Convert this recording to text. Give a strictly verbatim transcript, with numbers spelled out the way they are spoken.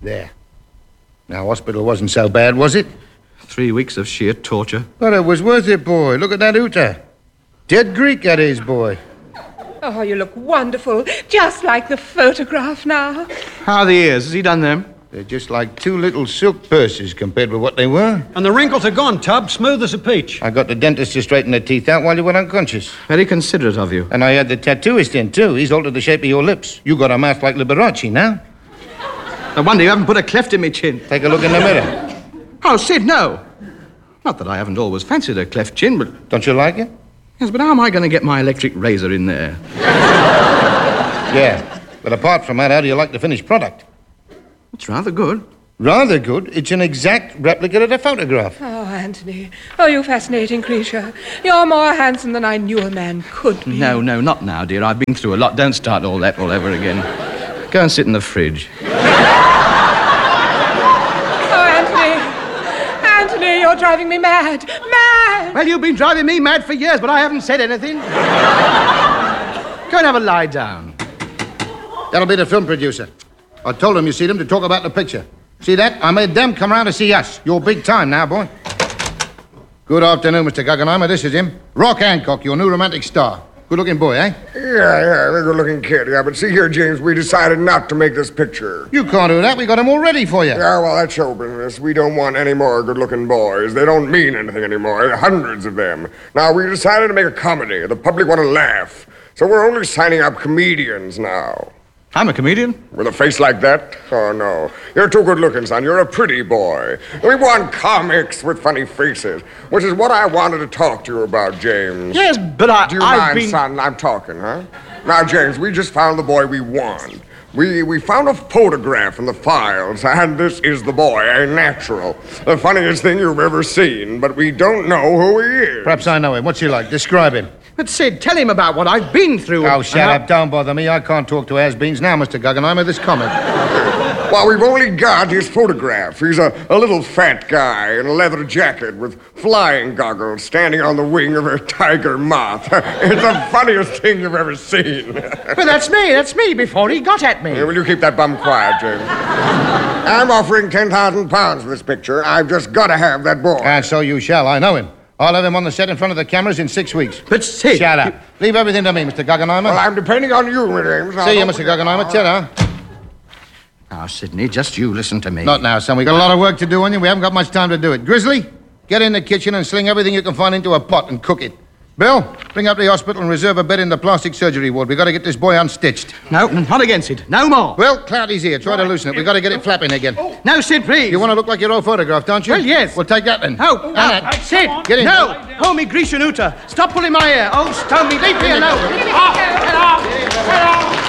There. Now, hospital wasn't so bad, was it? Three weeks of sheer torture. But it was worth it, boy. Look at that Uta. Dead Greek, that is, boy. Oh, you look wonderful. Just like the photograph now. How are the ears? Has he done them? They're just like two little silk purses compared with what they were. And the wrinkles are gone, Tub. Smooth as a peach. I got the dentist to straighten the teeth out while you were unconscious. Very considerate of you. And I had the tattooist in, too. He's altered the shape of your lips. You got a mouth like Liberace now. No wonder you haven't put a cleft in me chin. Take a look in the mirror. Oh, Sid, no. Not that I haven't always fancied a cleft chin, but... Don't you like it? Yes, but how am I going to get my electric razor in there? Yeah. But apart from that, how do you like the finished product? It's rather good. Rather good. It's an exact replica of the photograph. Oh, Anthony. Oh, you fascinating creature. You're more handsome than I knew a man could be. No, no, not now, dear. I've been through a lot. Don't start all that all over again. Go and sit in the fridge. Oh, Anthony. Anthony, you're driving me mad. Mad! Well, you've been driving me mad for years, but I haven't said anything. Go and have a lie down. That'll be the film producer. I told him, you see them, to talk about the picture. See that? I made them come round to see us. You're big time now, boy. Good afternoon, Mister Guggenheimer. This is him. Rock Hancock, your new romantic star. Good-looking boy, eh? Yeah, yeah, a good-looking kid. Yeah, but see here, James, we decided not to make this picture. You can't do that. We got him all ready for you. Yeah, well, that's show business. We don't want any more good-looking boys. They don't mean anything anymore. Hundreds of them. Now, we decided to make a comedy. The public want to laugh. So we're only signing up comedians now. I'm a comedian. With a face like that? Oh, no. You're too good-looking, son. You're a pretty boy. We want comics with funny faces, which is what I wanted to talk to you about, James. Yes, but I... Do you I've mind, been... son? I'm talking, huh? Now, James, we just found the boy we want. We we found a photograph in the files, and this is the boy, a natural. The funniest thing you've ever seen, but we don't know who he is. Perhaps I know him. What's he like? Describe him. But, Sid, tell him about what I've been through. Oh, shut up. Don't bother me. I can't talk to has-beens now, Mister Guggenheimer. This comic. Well, we've only got his photograph. He's a, a little fat guy in a leather jacket with flying goggles standing on the wing of a tiger moth. It's the funniest thing you've ever seen. But that's me. That's me before he got at me. Hey, will you keep that bum quiet, James? I'm offering ten thousand pounds for this picture. I've just got to have that boy. And so you shall. I know him. I'll have him on the set in front of the cameras in six weeks. But, Sid... Shut up. Leave everything to me, Mister Guggenheimer. Well, I'm depending on you, James. See you, Mister Guggenheimer. Ta-ra. Now, Sidney, just you listen to me. Not now, son. We've got a lot of work to do on you. We haven't got much time to do it. Grizzly, get in the kitchen and sling everything you can find into a pot and cook it. Bill, bring up the hospital and reserve a bed in the plastic surgery ward. We've got to get this boy unstitched. No, not again, Sid. No more. Well, Cloudy's here. Try to loosen it. We've got to get it flapping again. No, Sid, please. You want to look like your old photograph, don't you? Well, yes. Well, take that then. No, no. Anna, Sid, get in. No. Oh, me Grecian Uta. Stop pulling my hair. Oh, stone me. Leave me alone. Get off. Get off. Get off.